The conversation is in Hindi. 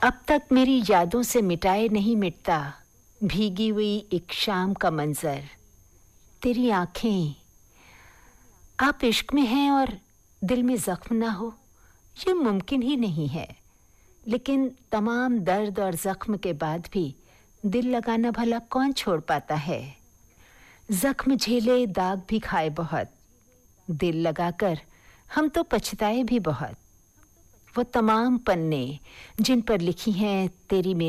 अब तक मेरी यादों से मिटाए नहीं मिटता भीगी हुई एक शाम का मंजर, तेरी आंखें। आप इश्क में हैं और दिल में जख्म ना हो, ये मुमकिन ही नहीं है। लेकिन तमाम दर्द और जख्म के बाद भी दिल लगाना भला कौन छोड़ पाता है। जख्म झेले, दाग भी खाए बहुत, दिल लगाकर हम तो पछताए भी बहुत। वो तमाम पन्ने जिन पर लिखी हैं तेरी